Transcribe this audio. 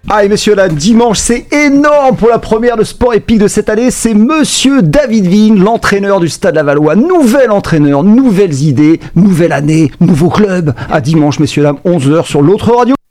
Ah et messieurs dames, dimanche c'est énorme pour la première de Sport Épique de cette année, c'est monsieur David Vigne, l'entraîneur du Stade Lavallois, nouvel entraîneur, nouvelles idées, nouvelle année, nouveau club. À dimanche messieurs dames, 11h sur l'autre radio.